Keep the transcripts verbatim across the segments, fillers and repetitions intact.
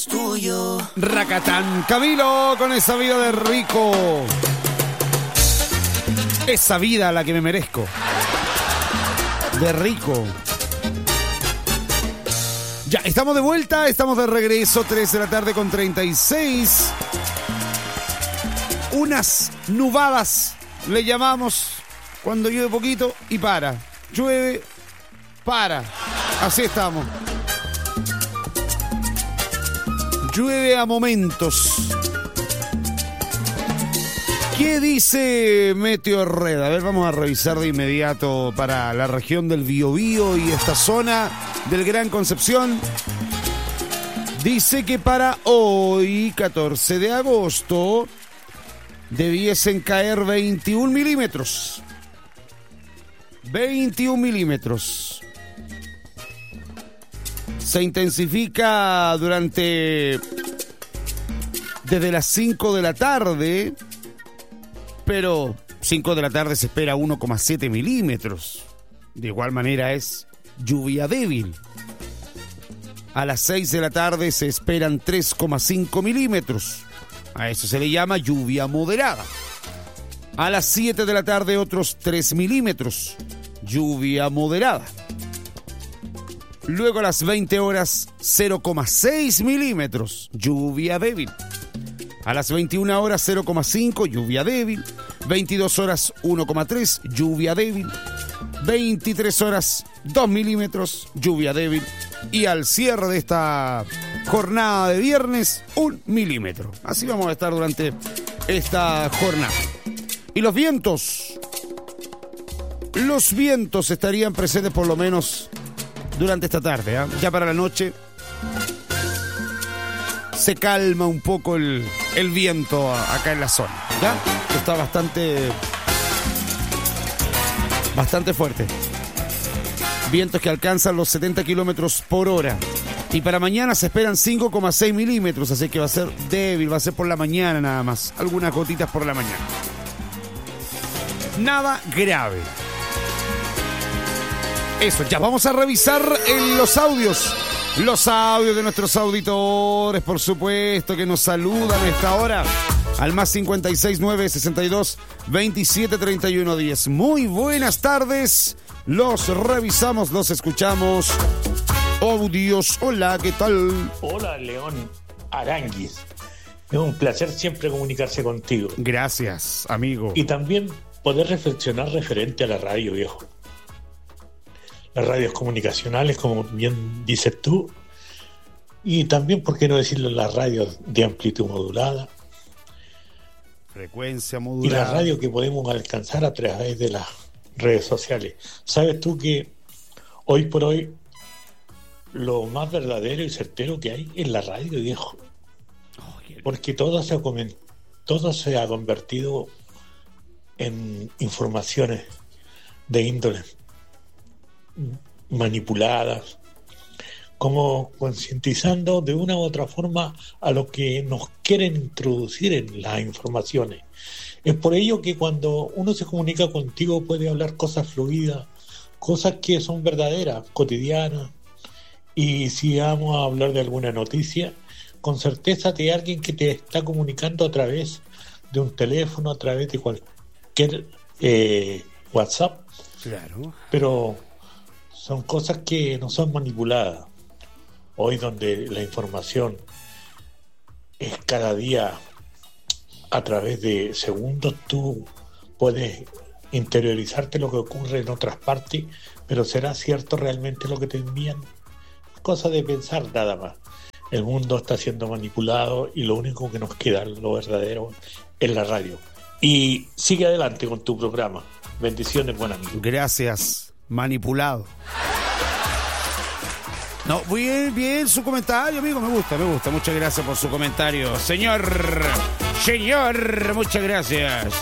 Tuyo. Racatán, Camilo, con esa vida de rico. Esa vida la que me merezco. De rico. Ya, estamos de vuelta, estamos de regreso, tres de la tarde con treinta y seis. Unas nubadas, le llamamos, cuando llueve poquito y para. Llueve, para. Así estamos. Llueve a momentos. ¿Qué dice Meteorred? A ver, vamos a revisar de inmediato para la región del Biobío y esta zona del Gran Concepción. Dice que para hoy, catorce de agosto, debiesen caer veintiún milímetros. veintiún milímetros. Se intensifica durante desde las cinco de la tarde, pero cinco de la tarde se espera uno coma siete milímetros. De igual manera es lluvia débil. A las seis de la tarde se esperan tres coma cinco milímetros. A eso se le llama lluvia moderada. A las siete de la tarde otros tres milímetros. Lluvia moderada. Luego a las veinte horas, cero coma seis milímetros, lluvia débil. A las veintiuna horas, cero coma cinco, lluvia débil. veintidós horas, uno coma tres, lluvia débil. veintitrés horas, dos milímetros, lluvia débil. Y al cierre de esta jornada de viernes, un milímetro. Así vamos a estar durante esta jornada. Y los vientos. Los vientos estarían presentes por lo menos durante esta tarde, ¿eh? Ya para la noche se calma un poco el, el viento acá en la zona, ¿ya? Está bastante bastante fuerte. Vientos que alcanzan los setenta kilómetros por hora. Y para mañana se esperan cinco coma seis milímetros, así que va a ser débil, va a ser por la mañana nada más. Algunas gotitas por la mañana. Nada grave. Eso, ya vamos a revisar en los audios. Los audios de nuestros auditores, por supuesto, que nos saludan a esta hora. Al más cincuenta y seis, nueve sesenta y dos, veintisiete, treinta y uno, diez. Muy buenas tardes. Los revisamos, los escuchamos. Audios, hola, ¿qué tal? Hola, León Aranguis. Es un placer siempre comunicarse contigo. Gracias, amigo. Y también poder reflexionar referente a la radio, viejo. Las radios comunicacionales, como bien dices tú, y también, ¿por qué no decirlo?, las radios de amplitud modulada, frecuencia modulada, y la radio que podemos alcanzar a través de las redes sociales. ¿Sabes tú que hoy por hoy lo más verdadero y certero que hay es la radio, viejo? Oh, porque todo se ha coment- todo se ha convertido en informaciones de índole manipuladas, como concientizando de una u otra forma a lo que nos quieren introducir en las informaciones. Es por ello que cuando uno se comunica contigo puede hablar cosas fluidas, cosas que son verdaderas, cotidianas, y si vamos a hablar de alguna noticia, con certeza de alguien que te está comunicando a través de un teléfono, a través de cualquier eh, WhatsApp. Claro. Pero son cosas que no son manipuladas. Hoy, donde la información es cada día a través de segundos, tú puedes interiorizarte lo que ocurre en otras partes, pero ¿será cierto realmente lo que te envían? Cosa de pensar nada más. El mundo está siendo manipulado y lo único que nos queda, lo verdadero, es la radio. Y sigue adelante con tu programa. Bendiciones, buen amigo. Gracias. Manipulado. No, bien, bien su comentario, amigo, me gusta, me gusta. Muchas gracias por su comentario. Señor, señor, muchas gracias.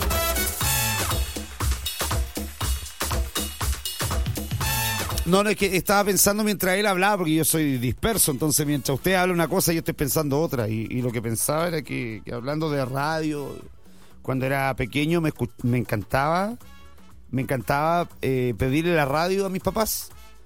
No, no, es que estaba pensando mientras él hablaba, porque yo soy disperso, entonces mientras usted habla una cosa, yo estoy pensando otra. Y, y lo que pensaba era que, que hablando de radio, cuando era pequeño me, me encantaba... Me encantaba eh, pedirle la radio a mis papás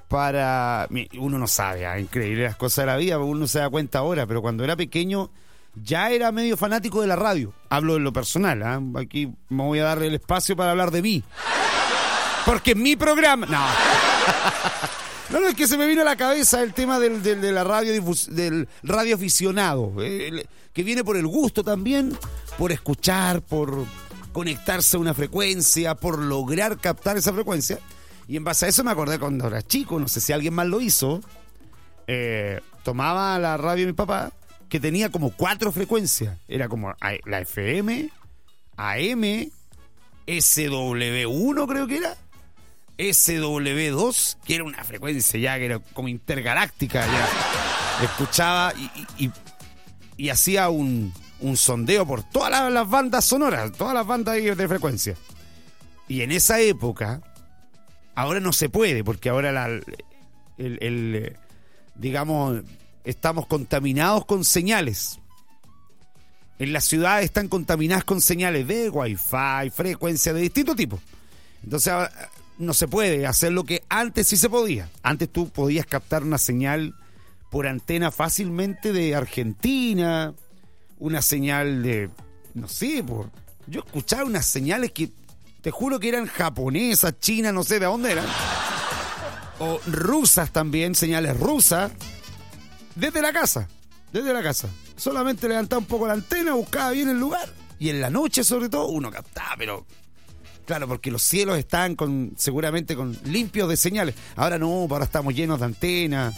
para... Uno no sabe, ¿eh? Increíble las cosas de la vida, uno no se da cuenta ahora, pero cuando era pequeño ya era medio fanático de la radio. Hablo de lo personal, ¿eh? Aquí me voy a dar el espacio para hablar de mí. Porque en mi programa... No. No, no, es que se me vino a la cabeza el tema del, del, de la radio del radioaficionado, eh, que viene por el gusto también, por escuchar, por conectarse a una frecuencia, por lograr captar esa frecuencia. Y en base a eso me acordé cuando era chico, no sé si alguien más lo hizo, eh, tomaba la radio de mi papá, que tenía como cuatro frecuencias. Era como la F M, A M, S W uno creo que era, S W dos, que era una frecuencia ya que era como intergaláctica. Ya escuchaba y, y, y, y hacía un, un sondeo por todas las, las bandas sonoras, todas las bandas de, de frecuencia. Y en esa época, ahora no se puede, porque ahora la, el, el, el digamos, estamos contaminados con señales. En las ciudades están contaminadas con señales de Wi-Fi, frecuencias de distinto tipo. Entonces no se puede hacer lo que antes sí se podía. Antes tú podías captar una señal por antena fácilmente de Argentina, una señal de, no sé, por yo escuchaba unas señales que te juro que eran japonesas, chinas, no sé de dónde eran, o rusas también, señales rusas, desde la casa, desde la casa. Solamente levantaba un poco la antena, buscaba bien el lugar, y en la noche sobre todo uno captaba, pero claro, porque los cielos están con, seguramente con limpios de señales. Ahora no, ahora estamos llenos de antenas.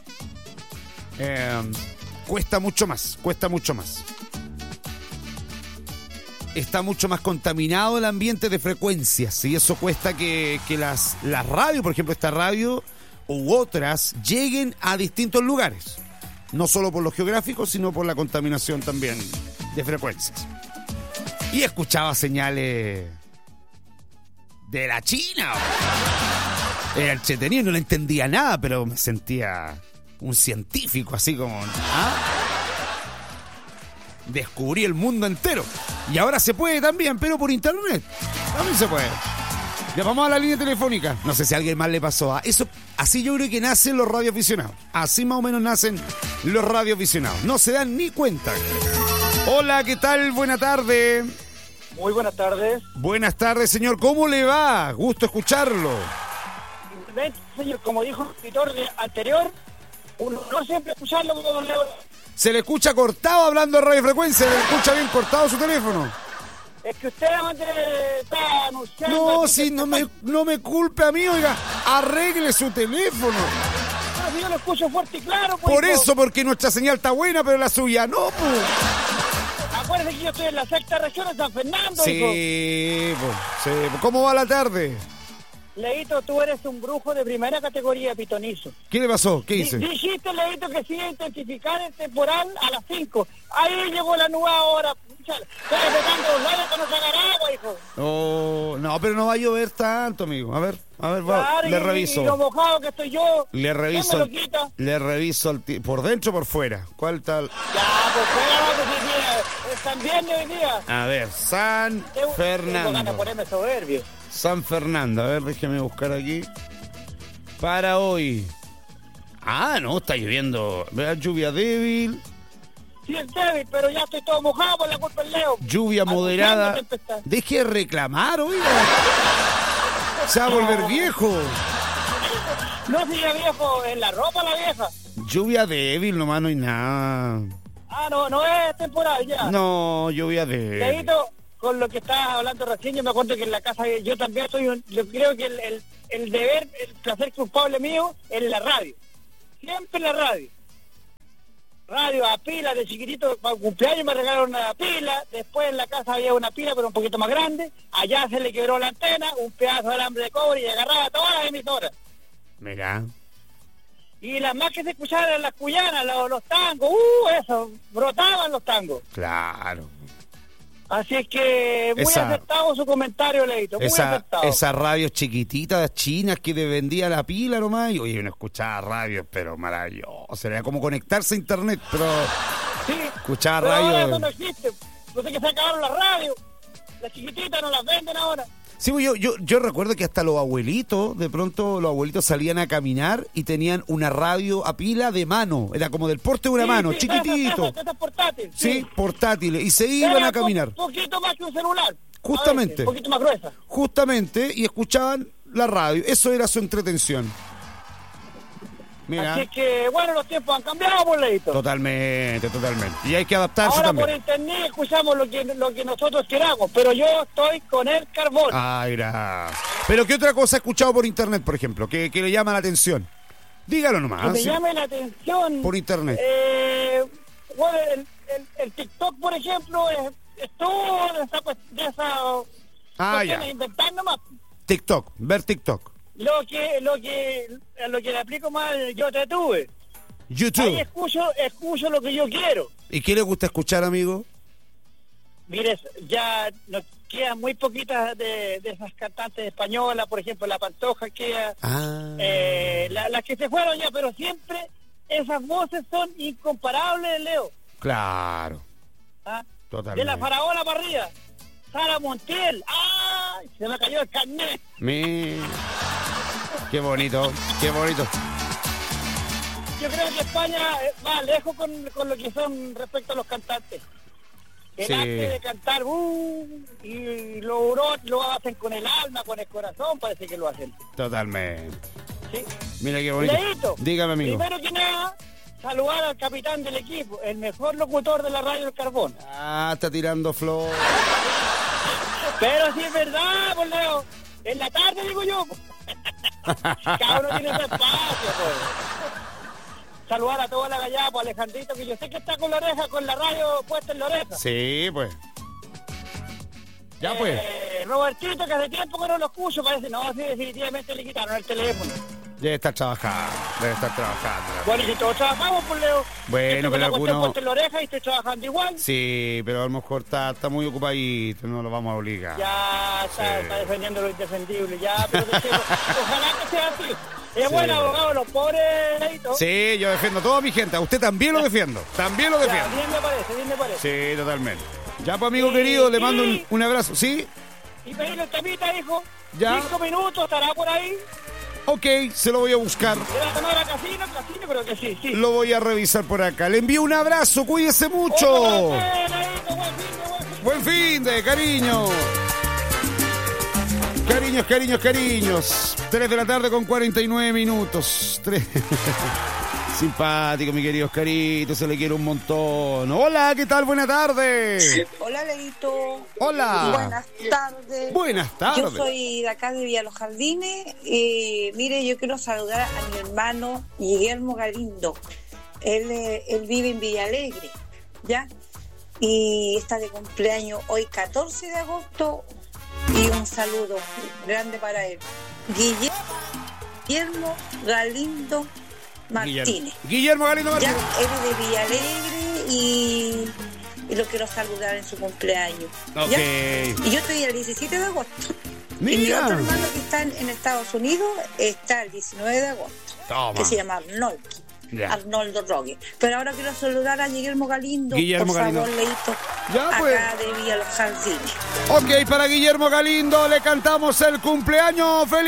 Eh, cuesta mucho más, cuesta mucho más. Está mucho más contaminado el ambiente de frecuencias, y eso cuesta que, que las, las radios, por ejemplo esta radio u otras, lleguen a distintos lugares. No solo por lo geográfico, sino por la contaminación también de frecuencias. Y escuchaba señales de la China. Era entretenido, no le entendía nada, pero me sentía un científico, así como... ¿ah? Descubrí el mundo entero. Y ahora se puede también, pero por internet. También se puede. Ya vamos a la línea telefónica. No sé si a alguien más le pasó a eso. Así yo creo que nacen los radioaficionados. Así más o menos nacen los radioaficionados. No se dan ni cuenta. Hola, ¿qué tal? Buena tarde. Muy buenas tardes. Buenas tardes, señor. ¿Cómo le va? Gusto escucharlo. Señor, como dijo el escritor anterior, uno no siempre escucharlo como le... Se le escucha cortado hablando de radiofrecuencia, se le escucha bien cortado su teléfono. Es que usted está anunciando... No, si no me, no me culpe a mí, oiga, arregle su teléfono. Pero si yo lo escucho fuerte y claro, pues. Por eso, porque nuestra señal está buena, pero la suya no, pues. Acuérdese que yo estoy en la sexta región de San Fernando, sí, hijo. Pues, sí, pues. ¿Cómo va la tarde? Leito, tú eres un brujo de primera categoría, pitonizo. ¿Qué le pasó? ¿Qué hice? Dijiste, Leito, que sí intensificar el temporal a las cinco. Ahí llegó la nueva hora. Estoy pegando los lados que no sacar agua, hijo. Oh, no, pero no va a llover tanto, amigo. A ver, a ver, va, claro, le y, reviso. Y lo mojado que estoy yo. Le reviso. ¿Quién me lo quita? Le reviso el t- por dentro o por fuera. ¿Cuál tal? Ya, por fuera, no, pues sí, sí, es tan bien hoy día. A ver, San Tengo, Fernando. Tengo ganas de ponerme soberbio. San Fernando, a ver, déjeme buscar aquí. Para hoy. Ah, no, está lloviendo. Vea, lluvia débil. Sí, es débil, pero ya estoy todo mojado por la culpa del Leo. Lluvia moderada. Deje de reclamar, oiga. Se va a volver viejo. No, si ya viejo, en la ropa la vieja. Lluvia débil, nomás no hay nada. Ah, no, no es temporal ya. No, lluvia débil. Leito, con lo que estabas hablando recién, yo me acuerdo que en la casa yo también soy un, yo creo que el, el, el deber, el placer culpable mío es la radio. Siempre en la radio. Radio a pila, de chiquitito, para el cumpleaños me regalaron una pila, después en la casa había una pila pero un poquito más grande, allá se le quebró la antena, un pedazo de alambre de cobre y agarraba todas las emisoras. Mirá. Y las más que se escuchaban eran las cuyanas, los, los tangos, uh, eso, brotaban los tangos. Claro. Así es que muy esa, acertado su comentario, Leito, muy esa, acertado. Esas radios chiquititas chinas que te vendía la pila nomás, y oye, uno escuchaba radios, pero maravilloso, sería como conectarse a internet, pero sí, escuchaba pero radios. ahora eso no existe, no sé que se acabaron las radios, las chiquititas no las venden ahora. Sí, yo, yo, yo recuerdo que hasta los abuelitos, de pronto los abuelitos salían a caminar y tenían una radio a pila de mano. Era como del porte de una Sí, mano, sí, chiquitito. esa- esa- esa portátil, Sí, portátiles. Y se iban Era a caminar. Un poquito más que un celular. a Justamente. veces, un poquito más gruesa. Justamente, y escuchaban la radio. Eso era su entretención. Mira. Así que, bueno, los tiempos han cambiado, por leito. Totalmente, totalmente. Y hay que adaptarse Ahora por también. internet escuchamos lo que, lo que nosotros queramos, pero yo estoy con el carbón. Ay, gracias. Pero ¿qué otra cosa ha escuchado por internet, por ejemplo? Que, que le llama la atención. Dígalo nomás. que me sí. llame la atención. Por internet. Eh, bueno, el, el, el TikTok, por ejemplo, es, es todo de esa, pues, de esa Ah, cuestión ya. de inventar nomás. TikTok, ver TikTok. Lo que, lo que, lo que le aplico más, yo te tuve. Ahí YouTube. escucho, escucho lo que yo quiero. ¿Y qué le gusta escuchar, amigo? Mire, ya nos quedan muy poquitas de, de esas cantantes españolas, por ejemplo, La Pantoja queda, Ah. eh, la- las que se fueron ya, pero siempre esas voces son incomparables, Leo. Claro. ¿Ah? Totalmente. De la faraona para arriba, Sara Montiel, ¡ay! Se me cayó el carnet. Mira. Qué bonito, qué bonito. Yo creo que España eh, va lejos con, con lo que son respecto a los cantantes. El Sí. arte de cantar, uh, y lo, lo, lo hacen con el alma, con el corazón, parece que lo hacen. Totalmente. ¿Sí? Mira qué bonito. Leito, Dígame, amigo. primero que nada, saludar al capitán del equipo, el mejor locutor de la radio del Carbón. Ah, está tirando flor. Pero si es verdad, pues Leo, en la tarde digo yo. Cada uno tiene su espacio, pues. Saludar a toda la gallada, pues Alejandrito, que yo sé que está con la oreja, con la radio puesta en la oreja. Sí, pues. Ya pues. Eh, Robertito, que hace tiempo que no lo escucho, parece, no, sí, definitivamente le quitaron el teléfono. Debe estar trabajando. Debe estar trabajando. Bueno, y si todos trabajamos, pues Leo. Bueno, Yo tengo pero la cuestión alguno- puesta en la oreja y estoy trabajando igual. Sí, pero a lo mejor está, está muy ocupadito, no lo vamos a obligar. Ya está, Sí. está defendiendo lo indefendible, ya, pero que sea- ojalá que sea así. Es Sí. buen abogado, los pobres leitos. Sí, yo defiendo a toda mi gente. A usted también lo defiendo. También lo Ya, defiendo. bien me parece, bien me parece. Sí, totalmente. Ya, pues, amigo Sí, querido, le sí. mando un, un abrazo. ¿Sí? Y pedirle el tapita, hijo. Ya. Cinco minutos, estará por ahí. Ok, se lo voy a buscar. ¿Le va a tomar a casino? Casino, creo que sí, sí. Lo voy a revisar por acá. Le envío un abrazo, cuídese mucho. Otro buen, leíto, buen fin de, buen fin. Buen fin de, cariño. Cariños, cariños, cariños. tres de la tarde con cuarenta y nueve minutos. Tres. Simpático, mi querido Oscarito, se le quiere un montón. Hola, ¿qué tal? Buenas tardes. Hola, Leito. Hola. Buenas tardes. Buenas tardes. Yo soy de acá de Villa Los Jardines. Y mire, yo quiero saludar a mi hermano Guillermo Galindo. Él, eh, él vive en Villa Alegre, ¿ya? Y está de cumpleaños hoy, catorce de agosto. Y un saludo grande para él. Guille- Guillermo Galindo Martínez. Guillermo, Guillermo Galindo Ya, Martínez. él es de Villa Alegre y, y lo quiero saludar en su cumpleaños. Ok. ¿Ya? Y yo estoy el diecisiete de agosto. Y mi Mira. otro hermano que está en, en Estados Unidos está el diecinueve de agosto, Toma. que se llama Arnold. Ya. Arnoldo Roque. Pero ahora quiero saludar a Guillermo Galindo. Guillermo por Galindo. favor, Leito, Ya, acá pues. de Villa Los Jardines. Ok, para Guillermo Galindo le cantamos el cumpleaños feliz.